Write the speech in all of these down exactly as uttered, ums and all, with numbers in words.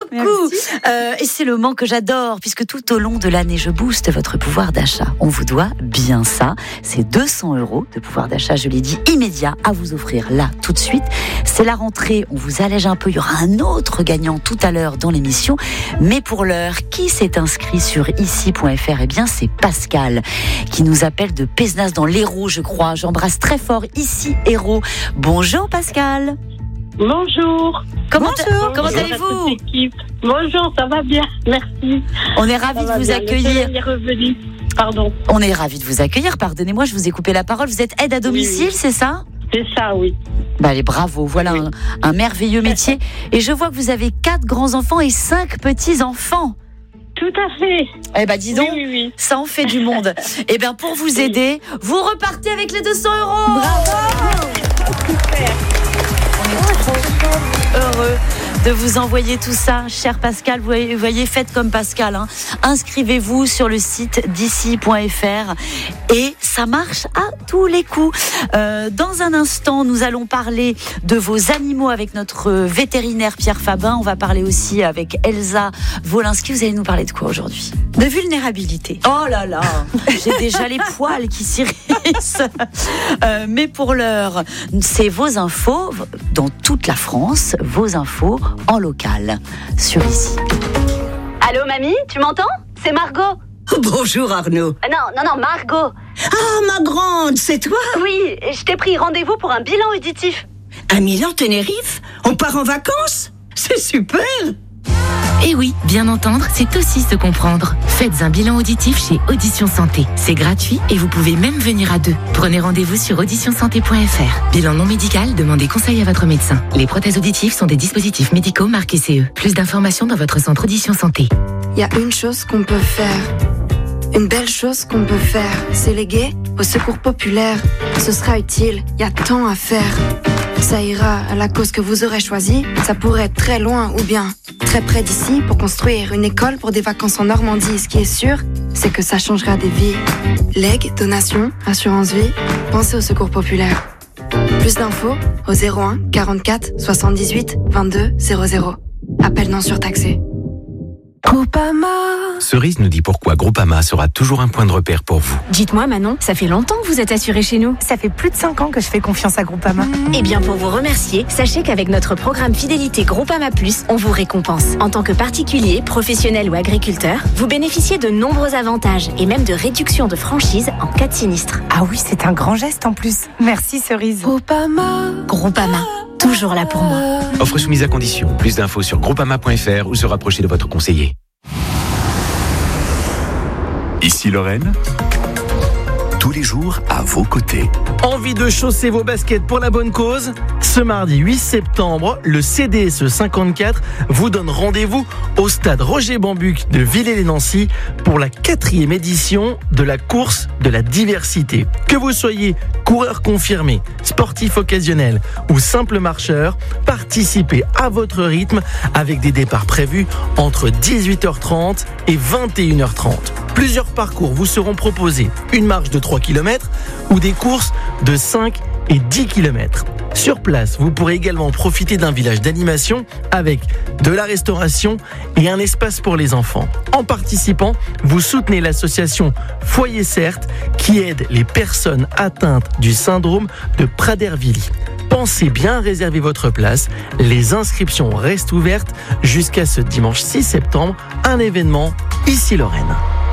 beaucoup. Euh, et c'est le moment que j'adore, puisque tout au long de l'année, je booste votre pouvoir d'achat. On vous doit bien ça. C'est deux cents euros de pouvoir d'achat, je l'ai dit, immédiat à vous offrir là, tout de suite. C'est la rentrée, on vous allège un peu. Il y aura un autre gagnant tout à l'heure dans l'émission. Mais pour l'heure, qui s'est inscrit sur ici point f r? Eh bien, c'est Pascal, qui nous appelle de Pézenas dans l'Hérault, je crois. J'embrasse très fort ici, Hérault. Bonjour Pascal. Bonjour. Comment, Bonjour. comment Bonjour allez-vous? Bonjour, ça va bien, merci. On est ravis de vous bien. accueillir. Est revenu. Pardon. On est ravis de vous accueillir. Pardonnez-moi, je vous ai coupé la parole. Vous êtes aide à domicile, oui, oui. C'est ça? C'est ça, oui. Bah allez, bravo. Voilà oui. un, un merveilleux métier. Et je vois que vous avez quatre grands-enfants et cinq petits-enfants. Tout à fait. Eh ben dis donc, oui, oui, oui. Ça en fait du monde. Eh bien pour vous aider, vous repartez avec les deux cents euros. Bravo. Super. On est trop heureux de vous envoyer tout ça, cher Pascal. Vous voyez, vous voyez faites comme Pascal. Hein. Inscrivez-vous sur le site d'ici point f r et ça marche à tous les coups. Euh, dans un instant, nous allons parler de vos animaux avec notre vétérinaire Pierre Fabin. On va parler aussi avec Elsa Wolinski. Vous allez nous parler de quoi aujourd'hui? De vulnérabilité. Oh là là, j'ai déjà les poils qui s'irrissent. Euh, mais pour l'heure, c'est vos infos dans toute la France, vos infos en local, sur ici. Allô mamie, tu m'entends? C'est Margot. Bonjour Arnaud. Euh, non, non, non, Margot. Ah, ma grande, c'est toi? Oui, je t'ai pris rendez-vous pour un bilan auditif. À Milan, Tenerife? On part en vacances? C'est super! Eh oui, bien entendre, c'est aussi se comprendre. Faites un bilan auditif chez Audition Santé. C'est gratuit et vous pouvez même venir à deux. Prenez rendez-vous sur audition santé point f r. Bilan non médical, demandez conseil à votre médecin. Les prothèses auditives sont des dispositifs médicaux marqués C E. Plus d'informations dans votre centre Audition Santé. Il y a une chose qu'on peut faire. Une belle chose qu'on peut faire. C'est léguer au secours populaire. Ce sera utile, il y a tant à faire. Ça ira à la cause que vous aurez choisie. Ça pourrait être très loin ou bien très près d'ici pour construire une école pour des vacances en Normandie. Ce qui est sûr, c'est que ça changera des vies. Legs, donations, assurance vie, pensez au secours populaire. Plus d'infos au zéro un quarante-quatre soixante-dix-huit vingt-deux zéro zéro. Appel non surtaxé. Groupama. Cerise nous dit pourquoi Groupama sera toujours un point de repère pour vous. Dites-moi Manon, ça fait longtemps que vous êtes assurée chez nous. Ça fait plus de cinq ans que je fais confiance à Groupama. Mmh. Eh bien pour vous remercier, sachez qu'avec notre programme Fidélité Groupama Plus, on vous récompense. En tant que particulier, professionnel ou agriculteur, vous bénéficiez de nombreux avantages et même de réductions de franchise en cas de sinistre. Ah oui, c'est un grand geste en plus. Merci Cerise. Groupama. Groupama. Toujours là pour moi. Offre soumise à condition. Plus d'infos sur groupama point f r ou se rapprocher de votre conseiller. Ici Lorraine, tous les jours à vos côtés. Envie de chausser vos baskets pour la bonne cause? Ce mardi huit septembre, le C D S E cinquante-quatre vous donne rendez-vous au stade Roger Bambuc de Villers-lès-Nancy pour la quatrième édition de la course de la diversité. Que vous soyez coureur confirmé, sportif occasionnel ou simple marcheur, participez à votre rythme avec des départs prévus entre dix-huit heures trente et vingt et une heures trente. Plusieurs parcours vous seront proposés, une marche de trois kilomètres ou des courses de cinq et dix kilomètres. Sur place, vous pourrez également profiter d'un village d'animation avec de la restauration et un espace pour les enfants. En participant, vous soutenez l'association Foyer Certes qui aide les personnes atteintes du syndrome de Prader-Willi. Pensez bien à réserver votre place. Les inscriptions restent ouvertes jusqu'à ce dimanche six septembre, un événement ici Lorraine.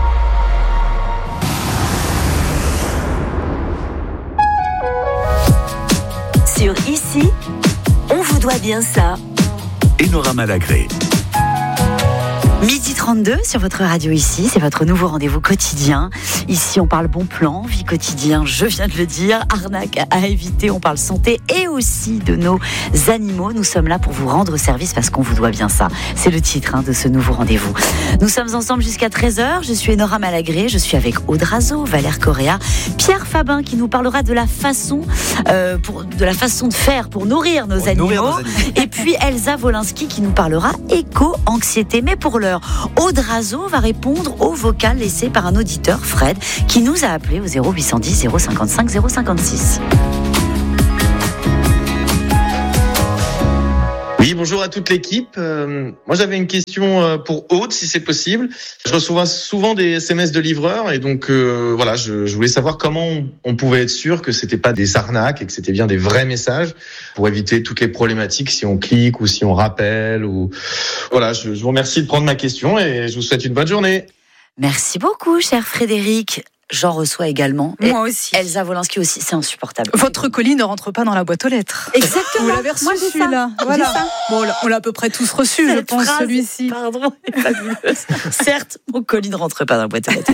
Sur Ici, on vous doit bien ça. Enora Malagré. Midi trente-deux sur votre radio ici, c'est votre nouveau rendez-vous quotidien. Ici, on parle bon plan, vie quotidien, je viens de le dire, arnaque à éviter, on parle santé et aussi de nos animaux. Nous sommes là pour vous rendre service parce qu'on vous doit bien ça. C'est le titre hein, de ce nouveau rendez-vous. Nous sommes ensemble jusqu'à treize heures. Je suis Enora Malagré, je suis avec Aude Razo, Valère Correa, Pierre Fabin qui nous parlera de la façon, euh, pour, de la façon de faire pour nourrir nos, animaux. nourrir nos animaux. Et puis Elsa Wolinski qui nous parlera éco-anxiété. Mais pour l'heure, Aude Razo va répondre au vocal laissé par un auditeur, Fred, qui nous a appelé au zéro huit cent dix zéro cinquante-cinq zéro cinquante-six. Oui, bonjour à toute l'équipe. Euh, moi, j'avais une question euh, pour Aude, si c'est possible. Je reçois souvent des S M S de livreurs et donc euh, voilà, je, je voulais savoir comment on, on pouvait être sûr que c'était pas des arnaques et que c'était bien des vrais messages pour éviter toutes les problématiques si on clique ou si on rappelle ou voilà. Je, je vous remercie de prendre ma question et je vous souhaite une bonne journée. Merci beaucoup, cher Frédéric. J'en reçois également. Moi aussi. Elsa Wolinski aussi, c'est insupportable. Votre colis ne rentre pas dans la boîte aux lettres. Exactement. Vous l'avez reçu, Moi, j'ai celui-là. ça. Voilà. J'ai ça. Bon, on l'a à peu près tous reçu, Cette je pense, phrase, celui-ci. Pardon, est fabuleuse. Certes, mon colis ne rentre pas dans la boîte aux lettres.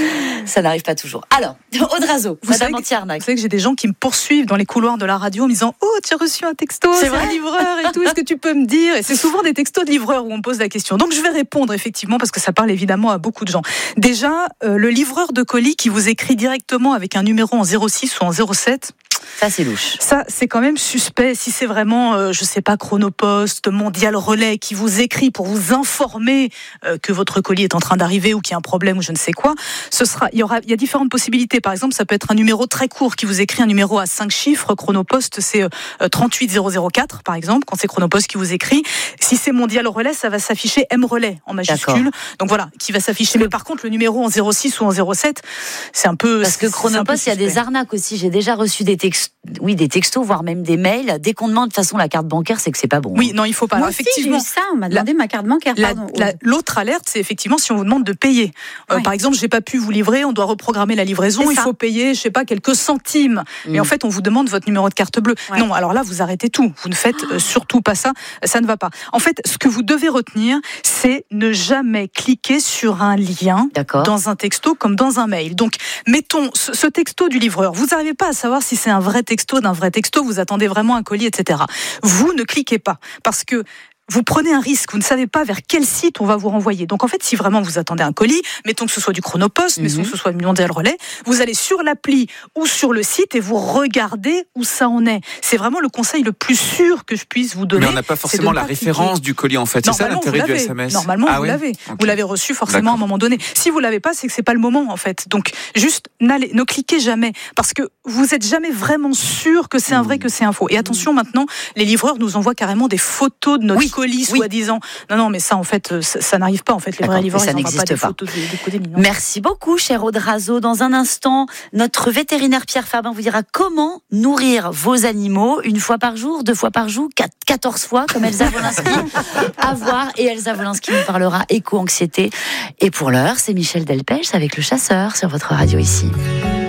Ça n'arrive pas toujours. Alors, Audrazo, vous Madame savez, anti-arnaque. vous savez que j'ai des gens qui me poursuivent dans les couloirs de la radio en me disant « Oh, tu as reçu un texto, c'est, c'est un livreur et tout, est-ce que tu peux me dire ?» Et c'est souvent des textos de livreurs où on me pose la question. Donc je vais répondre effectivement parce que ça parle évidemment à beaucoup de gens. Déjà, euh, le livreur de colis qui vous écrit directement avec un numéro en zéro six ou en zéro sept... Ça, c'est louche. Ça, c'est quand même suspect. Si c'est vraiment, euh, je sais pas, Chronopost, Mondial Relais, qui vous écrit pour vous informer euh, que votre colis est en train d'arriver ou qu'il y a un problème ou je ne sais quoi, ce sera, il y aura, il y a différentes possibilités. Par exemple, ça peut être un numéro très court qui vous écrit un numéro à cinq chiffres. Chronopost, c'est euh, trente-huit zéro zéro quatre, par exemple, quand c'est Chronopost qui vous écrit. Si c'est Mondial Relais, ça va s'afficher M Relais en majuscule. D'accord. Donc voilà, qui va s'afficher. Mais par contre, le numéro en zéro six ou en zéro sept, c'est un peu. Parce que Chronopost, il y a des arnaques aussi. J'ai déjà reçu des textos. Oui, des textos, voire même des mails. Dès qu'on demande de toute façon la carte bancaire, c'est que c'est pas bon. Oui, non, il faut pas. Moi Alors, aussi, effectivement, j'ai eu ça, on m'a demandé la, ma carte bancaire. La, pardon. La, l'autre alerte, c'est effectivement si on vous demande de payer. Euh, ouais. Par exemple, j'ai pas pu vous livrer, on doit reprogrammer la livraison, il faut payer, je sais pas, quelques centimes. Mm. Mais en fait, on vous demande votre numéro de carte bleue. Ouais. Non, alors là, vous arrêtez tout. Vous ne faites euh, surtout pas ça. Ça ne va pas. En fait, ce que vous devez retenir, c'est ne jamais cliquer sur un lien D'accord. dans un texto comme dans un mail. Donc, mettons ce, ce texto du livreur. Vous n'arrivez pas à savoir si c'est un vrai texto d'un vrai texto. Vous attendez vraiment un colis, et cetera. Vous ne cliquez pas parce que vous prenez un risque, vous ne savez pas vers quel site on va vous renvoyer. Donc en fait, si vraiment vous attendez un colis, mettons que ce soit du Chronopost, mm-hmm. mettons que ce soit du Mondial Relais, vous allez sur l'appli ou sur le site et vous regardez où ça en est. C'est vraiment le conseil le plus sûr que je puisse vous donner. Mais on n'a pas forcément la référence cliquer. Du colis en fait. C'est ça l'intérêt du S M S. Normalement, ah, vous oui l'avez. Okay. Vous l'avez reçu forcément D'accord. à un moment donné. Si vous l'avez pas, c'est que c'est pas le moment en fait. Donc juste ne cliquez jamais parce que vous êtes jamais vraiment sûr que c'est un vrai, que c'est un faux. Et attention, maintenant, les livreurs nous envoient carrément des photos de notre oui. colis, oui. soi-disant. Non, non, mais ça, en fait, ça, ça n'arrive pas. En fait, les vrais livreurs, ils n'envoient pas des photos de, de colis. Non. Merci beaucoup, cher Audrazo. Dans un instant, notre vétérinaire Pierre Fabin vous dira comment nourrir vos animaux une fois par jour, deux fois par jour, quatre, quatorze fois, comme Elsa Wolinski. À voir. Et Elsa Wolinski nous parlera éco-anxiété. Et pour l'heure, c'est Michel Delpech avec Le Chasseur sur votre radio ici.